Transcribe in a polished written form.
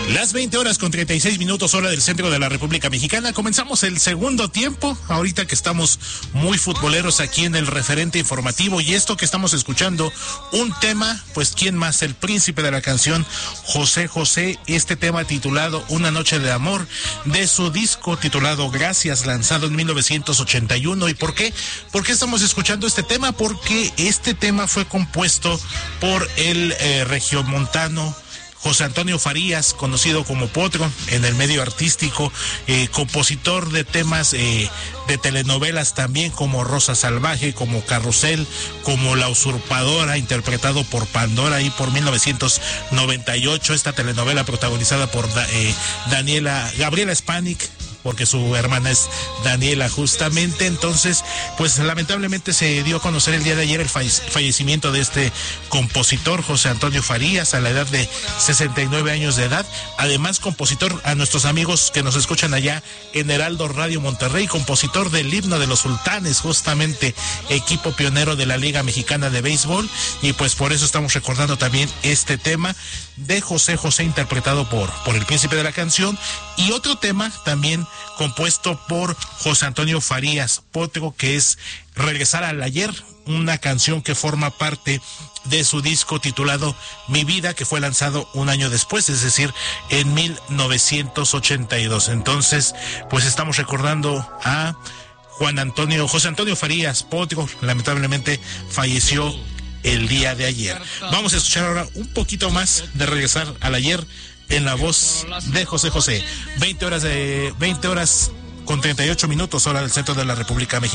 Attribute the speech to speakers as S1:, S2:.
S1: Las 20 horas con 36 minutos hora del centro de la República Mexicana. Comenzamos el segundo tiempo, ahorita que estamos muy futboleros aquí en el referente informativo, y esto que estamos escuchando, un tema, pues quién más, el príncipe de la canción, José José, este tema titulado Una noche de amor, de su disco titulado Gracias, lanzado en 1981. ¿Y por qué? ¿Por qué estamos escuchando este tema? Porque este tema fue compuesto por el regiomontano José Antonio Farías, conocido como Potro en el medio artístico, compositor de temas de telenovelas también, como Rosa Salvaje, como Carrusel, como La Usurpadora, interpretado por Pandora, y por 1998, esta telenovela protagonizada por Gabriela Spanik, porque su hermana es Daniela justamente. Entonces, pues lamentablemente se dio a conocer el día de ayer el fallecimiento de este compositor, José Antonio Farías, a la edad de 69 años de edad. Además, compositor, a nuestros amigos que nos escuchan allá en Heraldo Radio Monterrey, compositor del himno de los sultanes, justamente equipo pionero de la Liga Mexicana de Béisbol, y pues por eso estamos recordando también este tema de José José, interpretado por el príncipe de la canción. Y otro tema también compuesto por José Antonio Farías, Potro, que es Regresar al Ayer, una canción que forma parte de su disco titulado Mi Vida, que fue lanzado un año después, es decir, en 1982. Entonces, pues estamos recordando a José Antonio Farías, Potro. Lamentablemente falleció el día de ayer. Vamos a escuchar ahora un poquito más de Regresar al Ayer en la voz de José José. 20 horas con 38 minutos hora del centro de la República Mexicana.